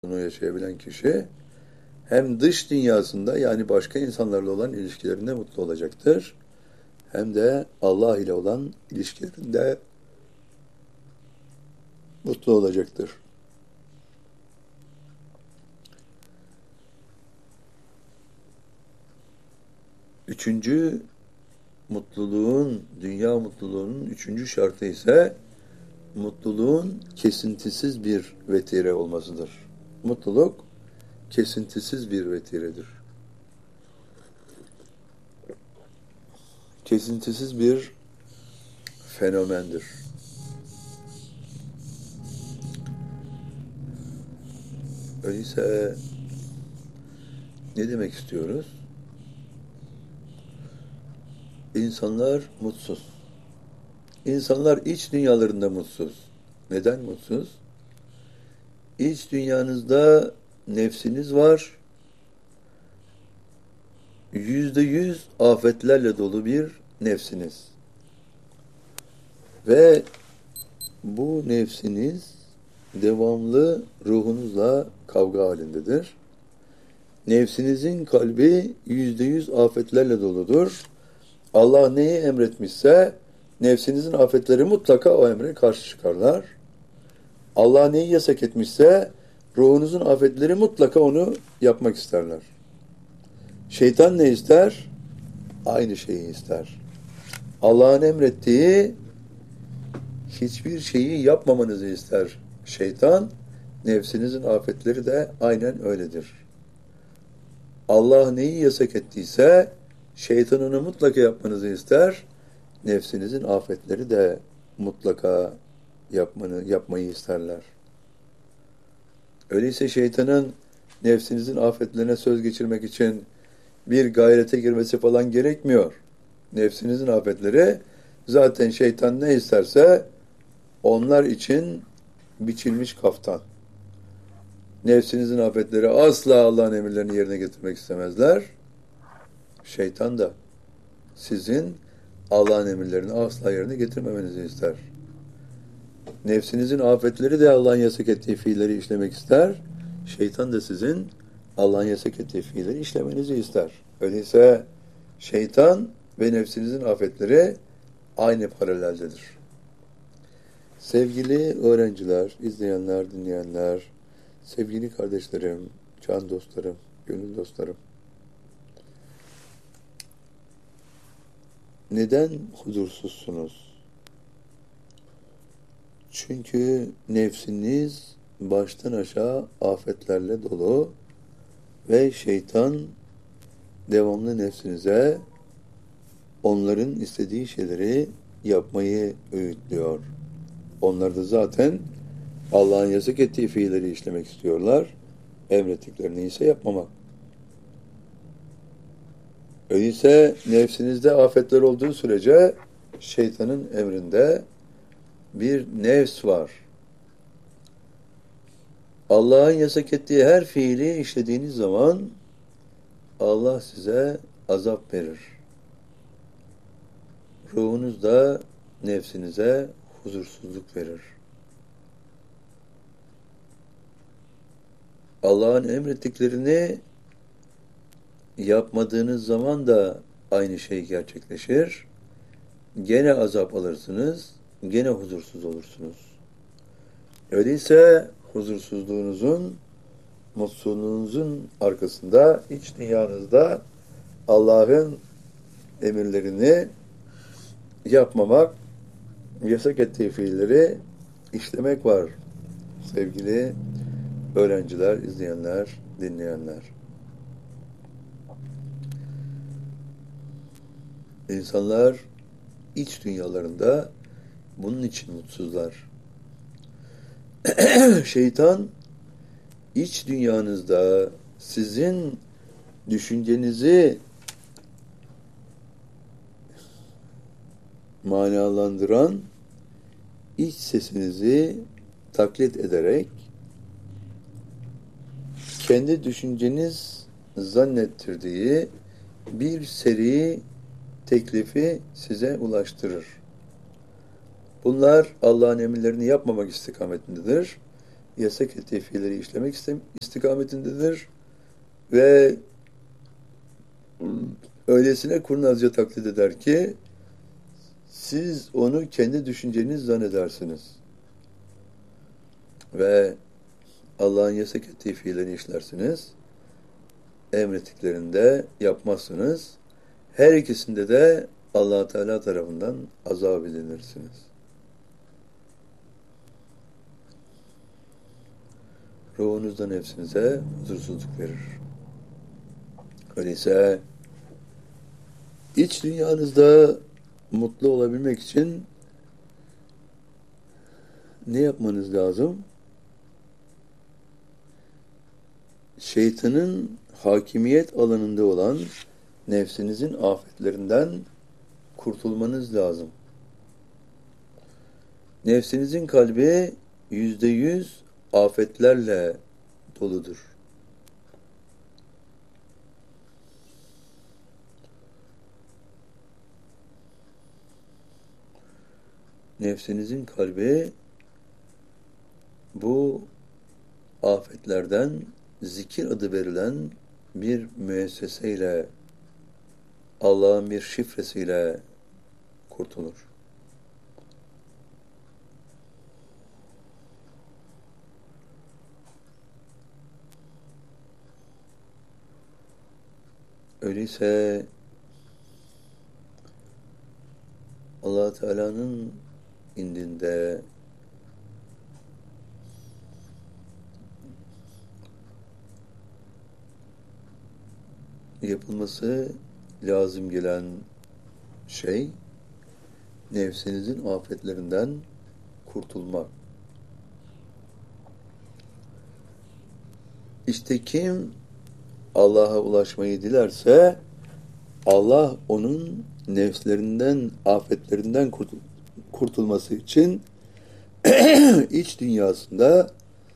Bunu yaşayabilen kişi hem dış dünyasında yani başka insanlarla olan ilişkilerinde mutlu olacaktır. Hem de Allah ile olan ilişkilerinde mutlu olacaktır. Üçüncü mutluluğun, dünya mutluluğunun üçüncü şartı ise mutluluğun kesintisiz bir vetire olmasıdır. Mutluluk kesintisiz bir vetiredir. Kesintisiz bir fenomendir. Öyleyse ne demek istiyoruz? İnsanlar mutsuz. İnsanlar iç dünyalarında mutsuz. Neden mutsuz? İç dünyanızda nefsiniz var. %100 afetlerle dolu bir nefsiniz. Ve bu nefsiniz devamlı ruhunuzla kavga halindedir. Nefsinizin kalbi %100 afetlerle doludur. Allah neyi emretmişse nefsinizin afetleri mutlaka o emre karşı çıkarlar. Allah neyi yasak etmişse ruhunuzun afetleri mutlaka onu yapmak isterler. Şeytan ne ister? Aynı şeyi ister. Allah'ın emrettiği hiçbir şeyi yapmamanızı ister şeytan. Nefsinizin afetleri de aynen öyledir. Allah neyi yasak ettiyse şeytan onu mutlaka yapmanızı ister. Nefsinizin afetleri de mutlaka yapmayı isterler. Öyleyse şeytanın nefsinizin afetlerine söz geçirmek için bir gayrete girmesi falan gerekmiyor. Nefsinizin afetleri zaten şeytan ne isterse onlar için biçilmiş kaftan. Nefsinizin afetleri asla Allah'ın emirlerini yerine getirmek istemezler. Şeytan da sizin Allah'ın emirlerini asla yerine getirmemenizi ister. Nefsinizin afetleri de Allah'ın yasak ettiği fiilleri işlemek ister. Şeytan da sizin Allah'ın yasak ettiği fiilleri işlemenizi ister. Öyleyse şeytan ve nefsinizin afetleri aynı paraleldedir. Sevgili öğrenciler, izleyenler, dinleyenler, sevgili kardeşlerim, can dostlarım, gönül dostlarım. Neden huzursuzsunuz? Çünkü nefsiniz baştan aşağı afetlerle dolu ve şeytan devamlı nefsinize onların istediği şeyleri yapmayı öğütlüyor. Onlar da zaten Allah'ın yasak ettiği fiilleri işlemek istiyorlar. Emrettiklerini ise yapmamak. Öyleyse nefsinizde afetler olduğu sürece şeytanın emrinde bir nefs var. Allah'ın yasak ettiği her fiili işlediğiniz zaman Allah size azap verir. Ruhunuz da nefsinize huzursuzluk verir. Allah'ın emrettiklerini yapmadığınız zaman da aynı şey gerçekleşir. Gene azap alırsınız, gene huzursuz olursunuz. Öyleyse huzursuzluğunuzun, mutsuzluğunuzun arkasında, iç dünyanızda Allah'ın emirlerini yapmamak, yasak ettiği fiilleri işlemek var. Sevgili öğrenciler, izleyenler, dinleyenler. İnsanlar iç dünyalarında bunun için mutsuzlar. Şeytan iç dünyanızda sizin düşüncenizi manalandıran iç sesinizi taklit ederek kendi düşünceniz zannettirdiği bir seri teklifi size ulaştırır. Bunlar Allah'ın emirlerini yapmamak istikametindedir. yasak ettiği fiilleri işlemek istikametindedir ve öylesine kurnazca taklit eder ki siz onu kendi düşünceniz zannedersiniz ve Allah'ın yasak ettiği fiilleri işlersiniz, emrettiklerinde yapmazsınız. Her ikisinde de Allah Teala tarafından azap edilirsiniz. Ruhunuzdan nefsinize huzursuzluk verir. Öyleyse iç dünyanızda mutlu olabilmek için ne yapmanız lazım? Şeytanın hakimiyet alanında olan nefsinizin afetlerinden kurtulmanız lazım. Nefsinizin kalbi %100 afetlerle doludur. Nefsinizin kalbi bu afetlerden zikir adı verilen bir müesseseyle, Allah'ın bir şifresiyle kurtulur. Öyleyse Allah Teala'nın indinde yapılması lazım gelen şey nefsinizin afetlerinden kurtulmak. İşte kim Allah'a ulaşmayı dilerse Allah onun nefslerinden, afetlerinden kurtulması için iç dünyasında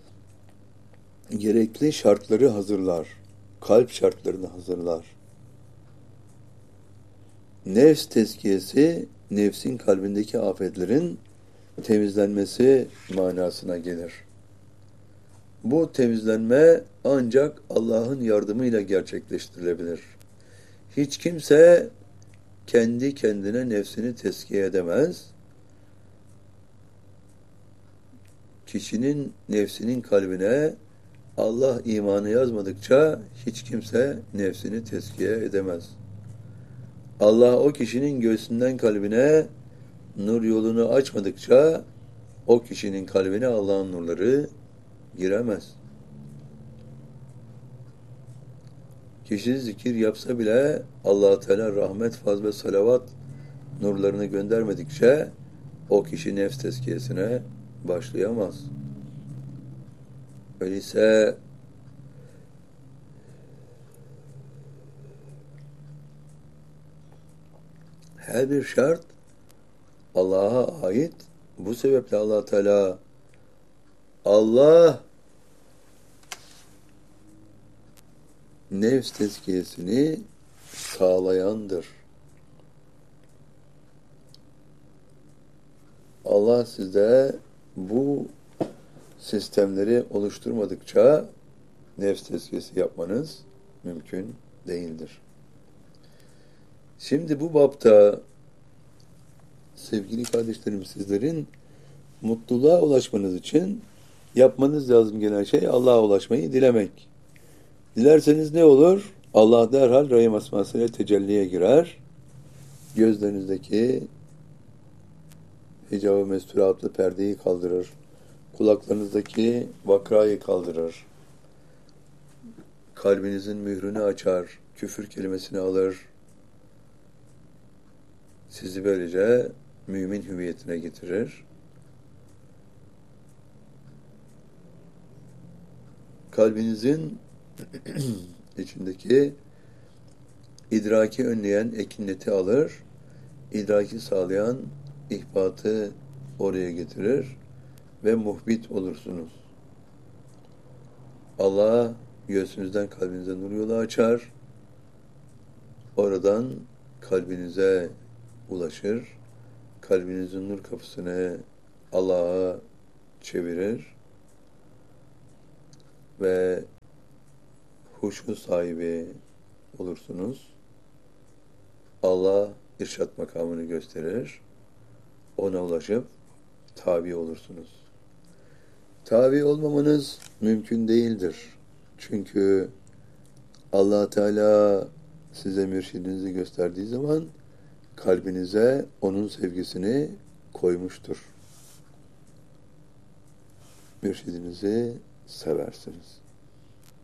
gerekli şartları hazırlar. Kalp şartlarını hazırlar. Nefs tezkiyesi, nefsin kalbindeki afetlerin temizlenmesi manasına gelir. Bu temizlenme ancak Allah'ın yardımıyla gerçekleştirilebilir. Hiç kimse kendi kendine nefsini tezkiye edemez. Kişinin nefsinin kalbine Allah imanı yazmadıkça hiç kimse nefsini tezkiye edemez. Allah o kişinin göğsünden kalbine nur yolunu açmadıkça o kişinin kalbine Allah'ın nurları giremez. Kişi zikir yapsa bile Allah Teala rahmet, fazl ve salavat nurlarını göndermedikçe o kişi nefs tezkiyesine başlayamaz. Öyleyse her bir şart Allah'a ait. Bu sebeple Allah Teala Allah nefs tezkiyesini sağlayandır. Allah sizde bu sistemleri oluşturmadıkça nefs tezkiyesi yapmanız mümkün değildir. Şimdi bu bapta sevgili kardeşlerim, sizlerin mutluluğa ulaşmanız için yapmanız lazım gelen şey Allah'a ulaşmayı dilemek. Dilerseniz ne olur? Allah derhal Rahim asmasıyla tecelliye girer. Gözlerinizdeki hicab-ı mesturatlı perdeyi kaldırır. Kulaklarınızdaki vakrayı kaldırır. Kalbinizin mührünü açar. Küfür kelimesini alır. Sizi böylece mümin hüviyetine getirir. Kalbinizin içindeki idraki önleyen ekineti alır. İdraki sağlayan ihbatı oraya getirir ve muhbit olursunuz. Allah göğsünüzden kalbinize nur yolu açar. Oradan kalbinize ulaşır. Kalbinizin nur kapısını Allah'a çevirir. ve huşu sahibi olursunuz. Allah irşad makamını gösterir. Ona ulaşıp tabi olursunuz. Tabi olmamanız mümkün değildir. Çünkü Allah Teala size mürşidinizi gösterdiği zaman kalbinize onun sevgisini koymuştur. Mürşidinizi seversiniz.